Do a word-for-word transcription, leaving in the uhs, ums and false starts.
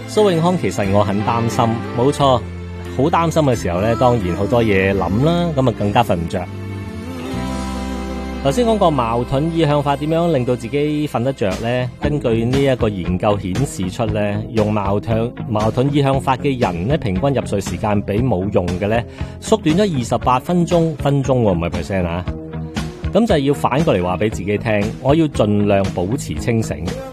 蘇永康，其實我很擔心，冇錯，好擔心嘅時候咧，當然好多嘢諗啦，咁啊更加瞓唔着。頭先講過矛盾意向法點樣令到自己瞓得着呢？根據呢一個研究顯示出咧，用矛盾矛盾意向法嘅人咧，平均入睡時間比冇用嘅咧縮短咗二十八分鐘，分鐘喎，唔係 percent 啊。咁就係要反過嚟話俾自己聽，我要盡量保持清醒。